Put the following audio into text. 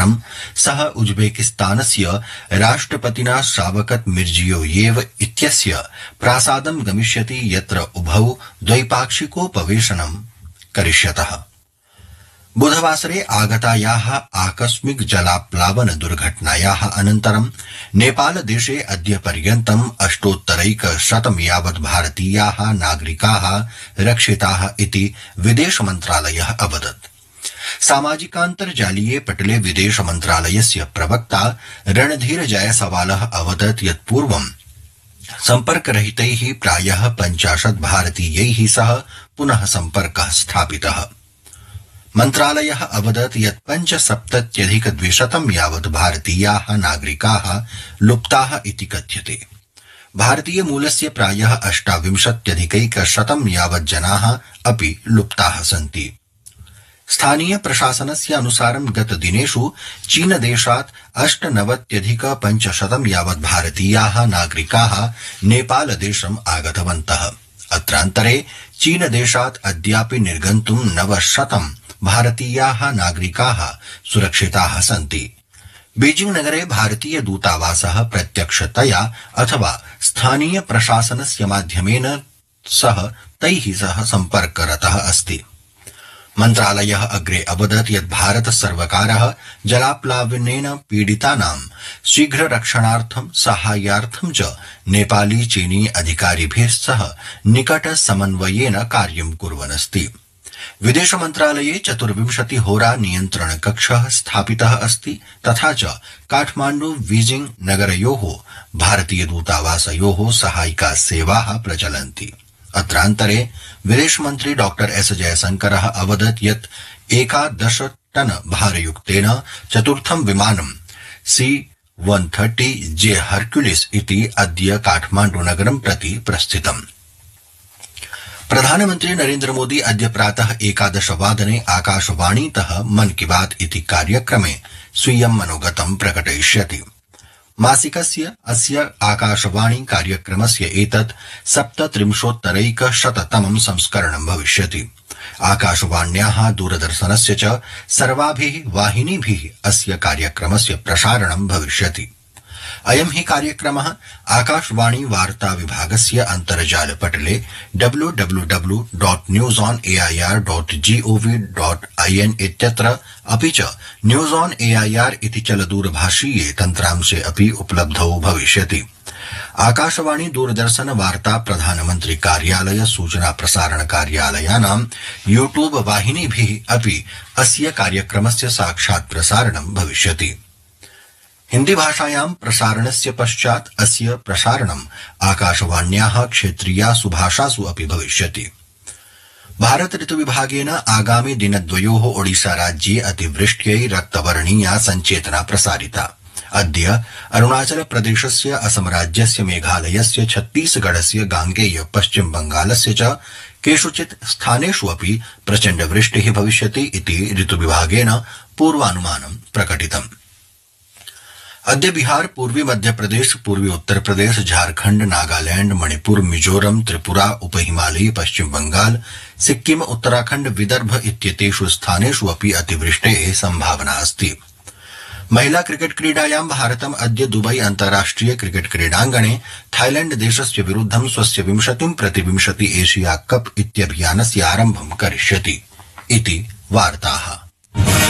अनन्तरं सः उज्बेकिस्तानस्य राष्ट्रपतिना शावकत मिर्जियोयेव इत्यस्य प्रासादं गमिष्यति यत्र उभौ द्वैपाक्षिकोपवेशनं करिष्यतः। बुधवासरे आगतायाः आकस्मिक जलाप्लावन दुर्घटनायाः अनन्तरं नेपालदेशे अद्य पर्यन्तम् 8,100 यावत् भारतीयाः नागरिकाः रक्षिताः इति विदेश मन्त्रालयः अवदत्। सामाजिकान्तर्जालीये पटले विदेश मन्त्रालयस्य प्रवक्ता रणधीर जयसवालः अवदत् यत् पूर्वं सम्पर्करहितैः प्रायः 50 भारतीयैः सह पुनः सम्पर्कः स्थापितः। मन्त्रालयः अवदत् यत् 75,200 यावत् भारतीयाः नागरिकाः लुप्ताः इति कथ्यते। भारतीय मूलस्य प्रायः 28,100 यावत् जनाः अपि लुप्ताः सन्ति। स्थानीय प्रशासनस्य अनुसारं गतदिनेषु चीनदेशात् 98,500 यावत् भारतीयाः नागरिकाः नेपालदेशम् आगतवन्तः। अत्रान्तरे चीनदेशात् अद्यापि निर्गन्तुं 900 भारतीयाः नागरिकाः सुरक्षिताः सन्ति। बीजिंग नगरे भारतीय दूतावासः प्रत्यक्षतया अथवा स्थानीय प्रशासनस्य माध्यमेन सह तैः सह सम्पर्करतः अस्ति। मन्त्रालयः अग्रे अवदत् यत् भारत सर्वकारः जलाप्लावनेन पीडितानां शीघ्र रक्षणार्थं साहाय्यार्थं च नेपाली चीनी अधिकारिभिः सह निकट समन्वयेन कार्यं कुर्वन् अस्ति। विदेश मन्त्रालये 24 होरा नियन्त्रण कक्षः स्थापितः अस्ति तथा च काठमाण्डु बीजिंग नगरयोः भारतीय दूतावासयोः सहायिका सेवाः प्रचलन्ति। अत्रान्तरे विदेश मन्त्री डॉ एस जयशंकरः अवदत् यत् 11 टन भारयुक्तेन चतुर्थं विमानं C-130J हर्क्युलिस् इति अद्य काठमाण्डु नगरं प्रति प्रस्थितम्। प्रधानमन्त्री नरेन्द्र मोदी अद्य प्रातः 11 वादने आकाशवाणीतः मन की बात इति कार्यक्रमे स्वीयं मनोगतं प्रकटयिष्यति। मासिकस्य अस्य आकाशवाणी कार्यक्रमस्य एतत् 37,100तमं संस्करणं भविष्यति। आकाशवाण्याः दूरदर्शनस्य च सर्वाभिः वाहिनीभिः अस्य कार्यक्रमस्य प्रसारणं भविष्यति। अयं हि कार्यक्रमः आकाशवाणी वार्ता विभागस्य अन्तर्जाल पटले www.newsonair.gov.in इत्यत्र अपि च न्यूज ऑन एआईआर इति चलदूरभाषीये तन्त्रांशे अपि उपलब्धौ भविष्यति। आकाशवाणी दूरदर्शन वार्ता प्रधानमन्त्री कार्यालय सूचना प्रसारण कार्यालयानां यूट्यूब वाहिनीभिः अपि अस्य कार्यक्रमस्य साक्षात् प्रसारणं भविष्यति। हिन्दी भाषायां प्रसारणस्य पश्चात् अस्य प्रसारणम् आकाशवाण्याः क्षेत्रीयासु भाषासु अपि भविष्यति। भारत ऋतुविभागेन आगामि दिनद्वयोः ओडिशा राज्ये अतिवृष्ट्यै रक्तवर्णीया सञ्चेतना प्रसारिता। अद्य अरुणाचल प्रदेशस्य असम राज्यस्य मेघालयस्य छत्तीसगढ़स्य गांगेय पश्चिम बंगालस्य च केषुचित् स्थानेषु अपि प्रचण्ड वृष्टिः भविष्यति इति ऋतुविभागेन पूर्वानुमानं प्रकटितम्। अद्य बिहार, पूर्वी मध्यप्रदेश, पूर्वी उत्तर प्रदेश, झारखंड, नागालैंड, मणिपुर, मिजोरम, त्रिपुरा, उपहिमालयी, पश्चिम बंगाल, सिक्किम, उत्तराखंड, विदर्भ इत्येतेषु स्थानेषु अपि अतिवृष्टेः संभावना अस्ति। महिला क्रिकेट क्रीडायां भारतम् अद्य दुबई अन्ताराष्ट्रिय क्रिकेट क्रीडाङ्गणे थाईलैंड देशस्य विरुद्धं स्वस्य 20-20 एशिया कप इत्यभियानस्य आरम्भं करिष्यति इति वार्ताः।